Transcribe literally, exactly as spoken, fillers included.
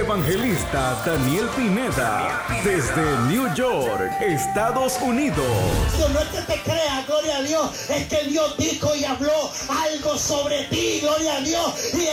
evangelista Daniel Pineda, desde New York, Estados Unidos. No es que te creas, gloria a Dios, es que Dios dijo y habló algo sobre ti, gloria a Dios. Y